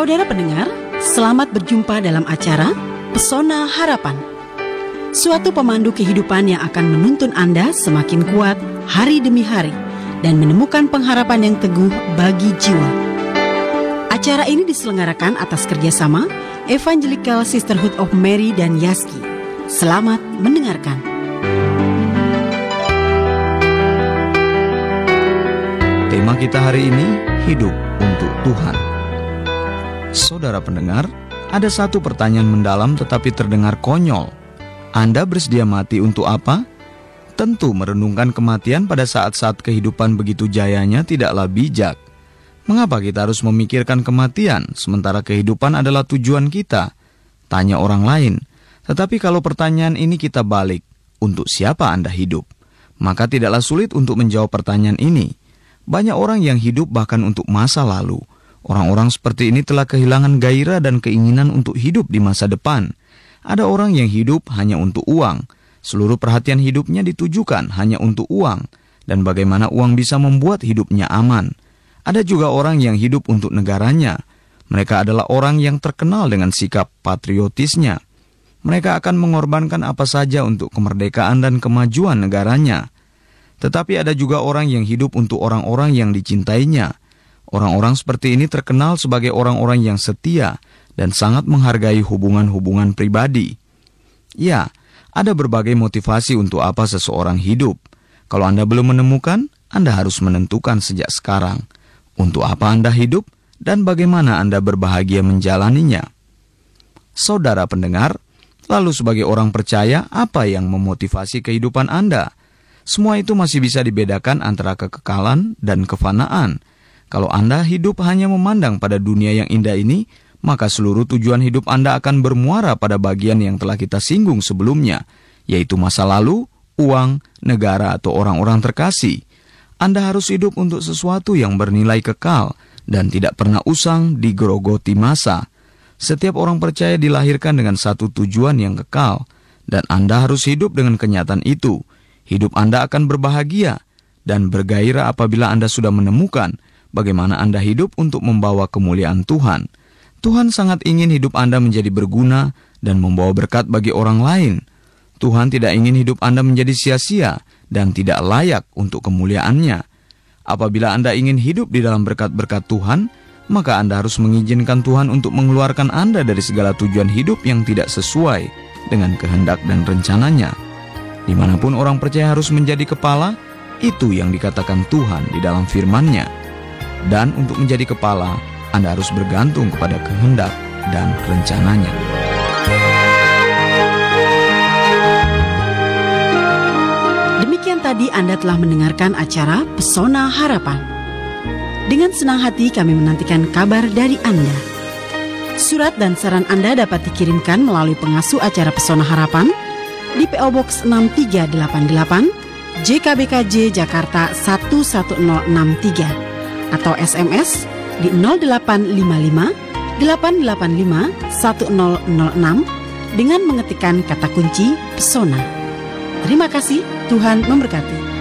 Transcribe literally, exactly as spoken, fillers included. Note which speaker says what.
Speaker 1: Saudara pendengar, selamat berjumpa dalam acara Pesona Harapan. Suatu pemandu kehidupan yang akan menuntun Anda semakin kuat hari demi hari dan menemukan pengharapan yang teguh bagi jiwa. Acara ini diselenggarakan atas kerjasama Evangelical Sisterhood of Mary dan Yaski. Selamat mendengarkan.
Speaker 2: Tema kita hari ini, hidup untuk Tuhan. Saudara pendengar, ada satu pertanyaan mendalam tetapi terdengar konyol. Anda bersedia mati untuk apa? Tentu merenungkan kematian pada saat-saat kehidupan begitu jayanya tidaklah bijak. Mengapa kita harus memikirkan kematian sementara kehidupan adalah tujuan kita? Tanya orang lain. Tetapi kalau pertanyaan ini kita balik, untuk siapa Anda hidup? Maka tidaklah sulit untuk menjawab pertanyaan ini. Banyak orang yang hidup bahkan untuk masa lalu. Orang-orang seperti ini telah kehilangan gairah dan keinginan untuk hidup di masa depan. Ada orang yang hidup hanya untuk uang. Seluruh perhatian hidupnya ditujukan hanya untuk uang. Dan bagaimana uang bisa membuat hidupnya aman. Ada juga orang yang hidup untuk negaranya. Mereka adalah orang yang terkenal dengan sikap patriotisnya. Mereka akan mengorbankan apa saja untuk kemerdekaan dan kemajuan negaranya. Tetapi ada juga orang yang hidup untuk orang-orang yang dicintainya. Orang-orang seperti ini terkenal sebagai orang-orang yang setia dan sangat menghargai hubungan-hubungan pribadi. Ya, ada berbagai motivasi untuk apa seseorang hidup. Kalau Anda belum menemukan, Anda harus menentukan sejak sekarang. Untuk apa Anda hidup dan bagaimana Anda berbahagia menjalaninya. Saudara pendengar, lalu sebagai orang percaya, apa yang memotivasi kehidupan Anda? Semua itu masih bisa dibedakan antara kekekalan dan kefanaan. Kalau Anda hidup hanya memandang pada dunia yang indah ini, maka seluruh tujuan hidup Anda akan bermuara pada bagian yang telah kita singgung sebelumnya, yaitu masa lalu, uang, negara, atau orang-orang terkasih. Anda harus hidup untuk sesuatu yang bernilai kekal dan tidak pernah usang digerogoti masa. Setiap orang percaya dilahirkan dengan satu tujuan yang kekal, dan Anda harus hidup dengan kenyataan itu. Hidup Anda akan berbahagia dan bergairah apabila Anda sudah menemukan bagaimana Anda hidup untuk membawa kemuliaan Tuhan. Tuhan sangat ingin hidup Anda menjadi berguna dan membawa berkat bagi orang lain. Tuhan tidak ingin hidup Anda menjadi sia-sia dan tidak layak untuk kemuliaannya. Apabila Anda ingin hidup di dalam berkat-berkat Tuhan, maka Anda harus mengizinkan Tuhan untuk mengeluarkan Anda dari segala tujuan hidup yang tidak sesuai dengan kehendak dan rencananya. Dimanapun orang percaya harus menjadi kepala, itu yang dikatakan Tuhan di dalam firman-Nya. Dan untuk menjadi kepala, Anda harus bergantung kepada kehendak dan rencananya.
Speaker 1: Demikian tadi Anda telah mendengarkan acara Pesona Harapan. Dengan senang hati kami menantikan kabar dari Anda. Surat dan saran Anda dapat dikirimkan melalui pengasuh acara Pesona Harapan di P O Box enam tiga delapan delapan J K B K J Jakarta satu satu nol enam tiga atau S M S di nol delapan lima lima delapan delapan lima satu nol nol enam dengan mengetikkan kata kunci Pesona. Terima kasih, Tuhan memberkati.